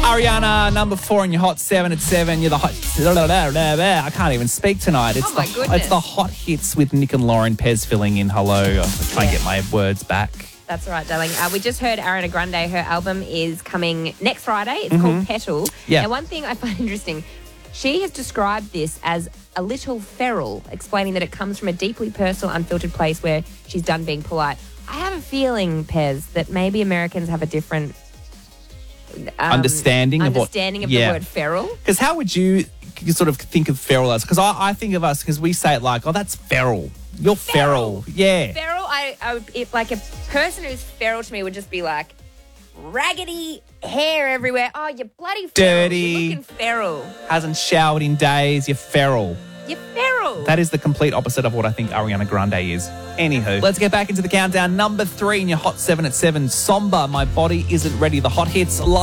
Ariana, number 4 in your hot 7 at 7. You're the hot... I can't even speak tonight. It's my goodness. It's the hot hits with Nick and Lauren. Pez filling in. Hello. I'll try and get my words back. That's right, darling. We just heard Ariana Grande. Her album is coming next Friday. It's called Petal. Yeah. Now, one thing I find interesting, she has described this as a little feral, explaining that it comes from a deeply personal, unfiltered place where she's done being polite. I have a feeling, Pez, that maybe Americans have a different understanding of the word feral. Because how would you sort of think of feral as? Because I think of us, because we say it like, oh, that's feral. You're feral. Yeah. Feral, like a person who's feral to me would just be like raggedy hair everywhere. Oh, you're bloody feral. Dirty. You're looking feral. Hasn't showered in days. You're feral. You're feral. That is the complete opposite of what I think Ariana Grande is. Anywho, let's get back into the countdown. Number 3 in your hot 7 at 7. Somber, My Body Isn't Ready. The hot hits.